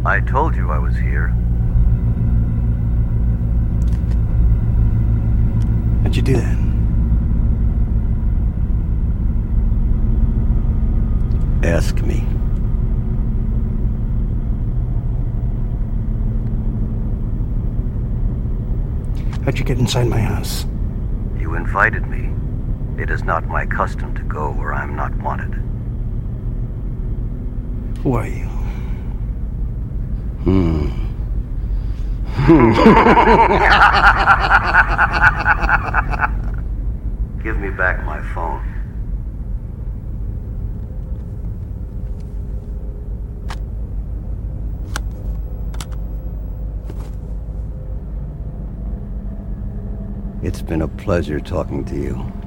I told you I was here. How'd you do that? Ask me. How'd you get inside my house? You invited me. It is not my custom to go where I'm not wanted. Who are you? Give me back my phone. It's been a pleasure talking to you.